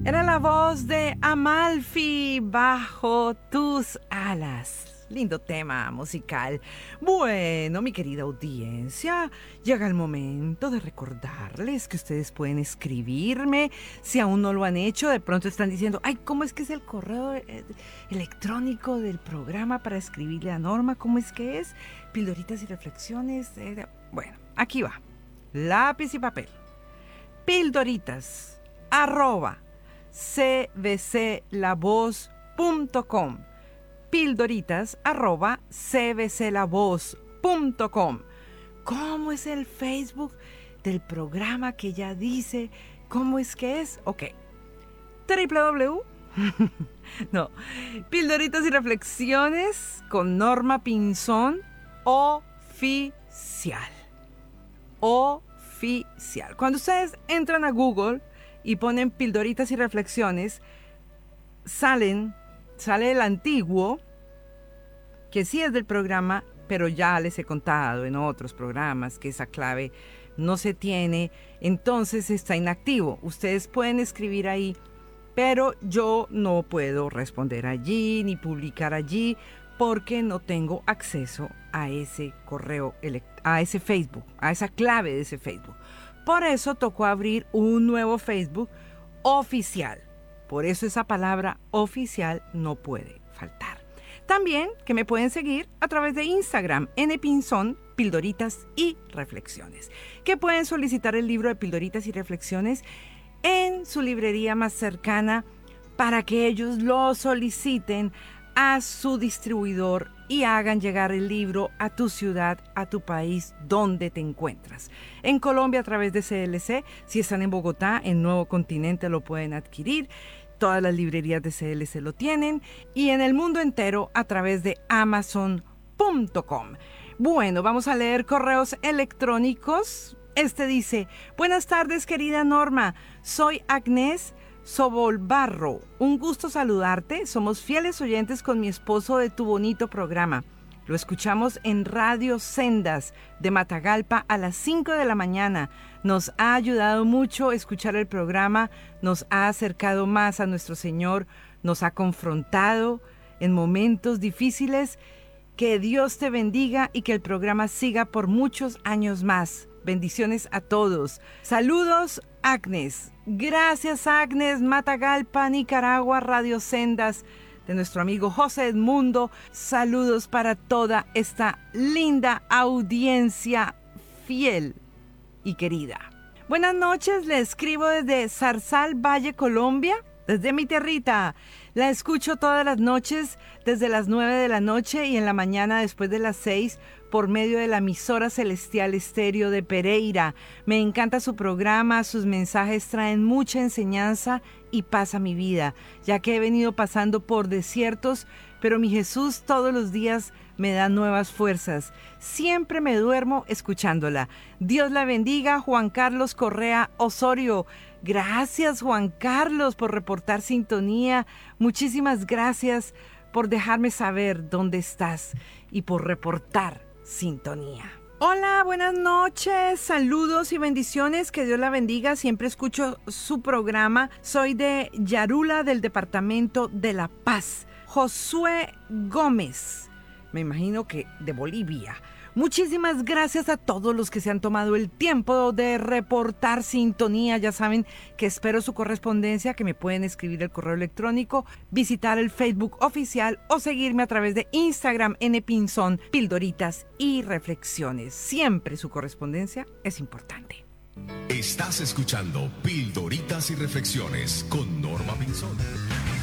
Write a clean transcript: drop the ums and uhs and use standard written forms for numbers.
Era la voz de Amalfi, Bajo tus alas. Lindo tema musical. Bueno, mi querida audiencia, llega el momento de recordarles que ustedes pueden escribirme. Si aún no lo han hecho, de pronto están diciendo, ay, ¿cómo es que es el correo electrónico del programa para escribirle a Norma? ¿Cómo es que es? Pildoritas y reflexiones. Bueno, aquí va. Lápiz y papel. Pildoritas@cbclavoz.com. Pildoritas@cbclavoz.com. ¿Cómo es el Facebook del programa que ya dice cómo es que es? Ok. www. No. Pildoritas y reflexiones con Norma Pinzón oficial. Oficial. Cuando ustedes entran a Google y ponen Pildoritas y reflexiones, sale el antiguo, que sí es del programa, pero ya les he contado en otros programas que esa clave no se tiene, entonces está inactivo. Ustedes pueden escribir ahí, pero yo no puedo responder allí ni publicar allí porque no tengo acceso a ese correo, a ese Facebook, a esa clave de ese Facebook. Por eso tocó abrir un nuevo Facebook oficial. Por eso esa palabra oficial no puede faltar. También que me pueden seguir a través de Instagram, npinzón, Pildoritas y Reflexiones. Que pueden solicitar el libro de Pildoritas y Reflexiones en su librería más cercana para que ellos lo soliciten a su distribuidor y hagan llegar el libro a tu ciudad, a tu país, donde te encuentras. En Colombia a través de CLC, si están en Bogotá, en Nuevo Continente lo pueden adquirir. Todas las librerías de CLC lo tienen. Y en el mundo entero a través de Amazon.com. Bueno, vamos a leer correos electrónicos. Este dice, buenas tardes querida Norma, soy Agnés Sobolbarro, un gusto saludarte, somos fieles oyentes con mi esposo de tu bonito programa. Lo escuchamos en Radio Sendas de Matagalpa a las 5 de la mañana. Nos ha ayudado mucho escuchar el programa, nos ha acercado más a nuestro Señor, nos ha confrontado en momentos difíciles. Que Dios te bendiga y que el programa siga por muchos años más. Bendiciones a todos. Saludos, Agnes. Gracias, Agnes. Matagalpa, Nicaragua, Radio Sendas, de nuestro amigo José Edmundo. Saludos para toda esta linda audiencia fiel y querida. Buenas noches, le escribo desde Zarzal, Valle, Colombia, desde mi tierrita. La escucho todas las noches desde las 9 de la noche y en la mañana después de las 6 por medio de la emisora Celestial Estéreo de Pereira. Me encanta su programa, sus mensajes traen mucha enseñanza y paz a mi vida, ya que he venido pasando por desiertos, pero mi Jesús todos los días me da nuevas fuerzas. Siempre me duermo escuchándola. Dios la bendiga, Juan Carlos Correa Osorio. Gracias, Juan Carlos, por reportar sintonía. Muchísimas gracias por dejarme saber dónde estás y por reportar sintonía. Hola, buenas noches, saludos y bendiciones, que Dios la bendiga, siempre escucho su programa. Soy de Yarula, del departamento de La Paz. Josué Gómez, me imagino que de Bolivia. Muchísimas gracias a todos los que se han tomado el tiempo de reportar sintonía. Ya saben que espero su correspondencia, que me pueden escribir el correo electrónico, visitar el Facebook oficial o seguirme a través de Instagram, npinzón, Pildoritas y Reflexiones. Siempre su correspondencia es importante. Estás escuchando Pildoritas y Reflexiones con Norma Pinzón.